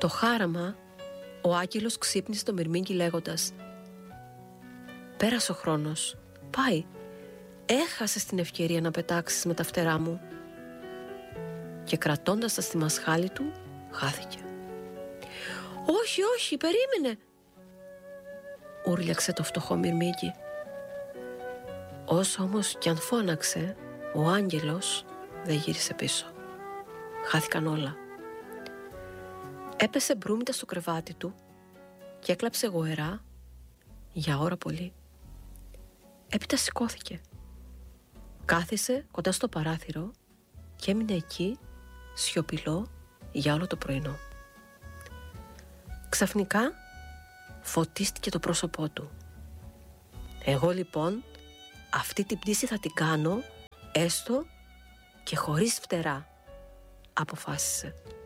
Το χάραμα, ο άγγελος ξύπνησε το μυρμήγκι λέγοντας: «Πέρασε ο χρόνος, πάει, έχασες την ευκαιρία να πετάξεις με τα φτερά μου». Και κρατώντας τα στη μασχάλη του, χάθηκε. «Όχι, όχι, περίμενε», ούρλιαξε το φτωχό μυρμήγκι. Όσο όμως κι αν φώναξε, ο άγγελος δεν γύρισε πίσω. Χάθηκαν όλα. Έπεσε μπρούμητα στο κρεβάτι του και έκλαψε γοερά για ώρα πολύ. Έπειτα σηκώθηκε. Κάθισε κοντά στο παράθυρο και έμεινε εκεί σιωπηλό για όλο το πρωινό. Ξαφνικά φωτίστηκε το πρόσωπό του. «Εγώ λοιπόν αυτή την πτήση θα την κάνω έστω και χωρίς φτερά», αποφάσισε.